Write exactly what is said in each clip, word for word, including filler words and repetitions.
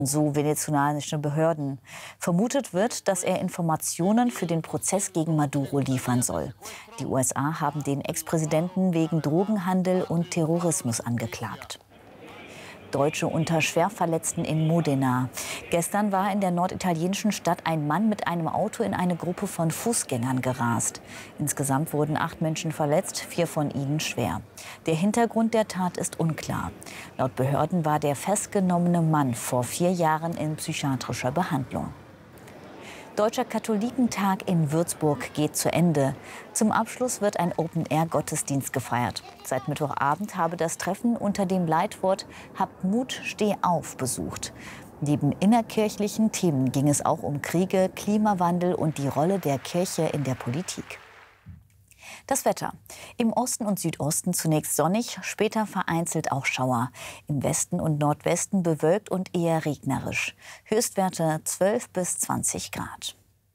so venezolanische Behörden. Vermutet wird, dass er Informationen für den Prozess gegen Maduro liefern soll. Die U S A haben den Ex-Präsidenten wegen Drogenhandel und Terrorismus angeklagt. Deutsche unter Schwerverletzten in Modena. Gestern war in der norditalienischen Stadt ein Mann mit einem Auto in eine Gruppe von Fußgängern gerast. Insgesamt wurden acht Menschen verletzt, vier von ihnen schwer. Der Hintergrund der Tat ist unklar. Laut Behörden war der festgenommene Mann vor vier Jahren in psychiatrischer Behandlung. Deutscher Katholikentag in Würzburg geht zu Ende. Zum Abschluss wird ein Open-Air-Gottesdienst gefeiert. Seit Mittwochabend habe das Treffen unter dem Leitwort »Habt Mut, steh auf« besucht. Neben innerkirchlichen Themen ging es auch um Kriege, Klimawandel und die Rolle der Kirche in der Politik. Das Wetter. Im Osten und Südosten zunächst sonnig, später vereinzelt auch Schauer. Im Westen und Nordwesten bewölkt und eher regnerisch. Höchstwerte zwölf bis zwanzig Grad.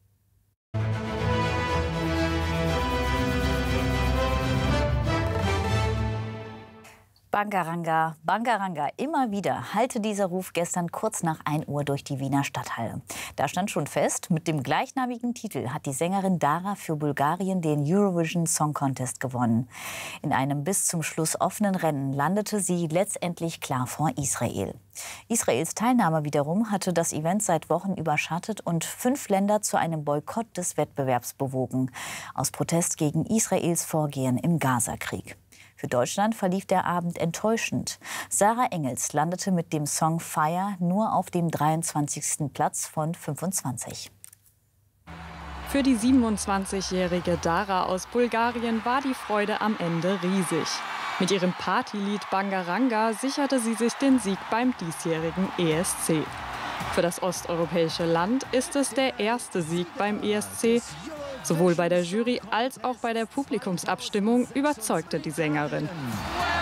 Bangaranga, Bangaranga, immer wieder hallte dieser Ruf gestern kurz nach ein Uhr durch die Wiener Stadthalle. Da stand schon fest, mit dem gleichnamigen Titel hat die Sängerin Dara für Bulgarien den Eurovision Song Contest gewonnen. In einem bis zum Schluss offenen Rennen landete sie letztendlich klar vor Israel. Israels Teilnahme wiederum hatte das Event seit Wochen überschattet und fünf Länder zu einem Boykott des Wettbewerbs bewogen, aus Protest gegen Israels Vorgehen im Gazakrieg. Für Deutschland verlief der Abend enttäuschend. Sarah Engels landete mit dem Song Fire nur auf dem dreiundzwanzigsten Platz von fünfundzwanzig. Für die siebenundzwanzigjährige Dara aus Bulgarien war die Freude am Ende riesig. Mit ihrem Partylied Bangaranga sicherte sie sich den Sieg beim diesjährigen E S C. Für das osteuropäische Land ist es der erste Sieg beim E S C. Sowohl bei der Jury als auch bei der Publikumsabstimmung überzeugte die Sängerin.